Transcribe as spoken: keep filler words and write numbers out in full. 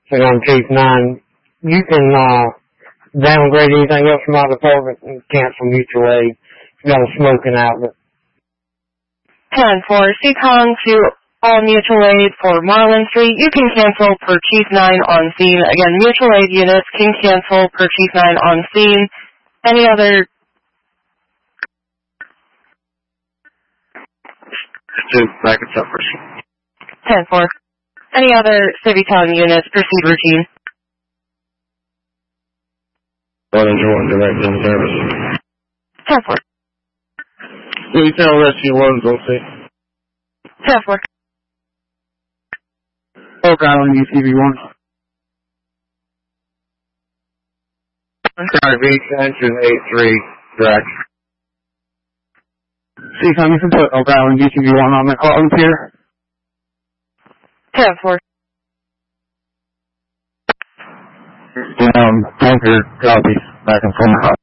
and on Chief nine, you can uh, downgrade anything else from my department and cancel mutual aid. You got a smoking outlet. ten four, C CON to all mutual aid for Marlin Street. You can cancel per Chief nine on scene. Again, mutual aid units can cancel per Chief nine on scene. Any other... Two, back and suffers. ten four. Any other Civiton units proceed routine? one oh one, direct in service. ten four. You tell Rescue one's on scene. ten four. Oak Island U C V one. Sorry, Beach Engine eight three, direct. C CON, you can put Oak Island U C V one on the column here. ten four. Um, tanker, copy, back and forth.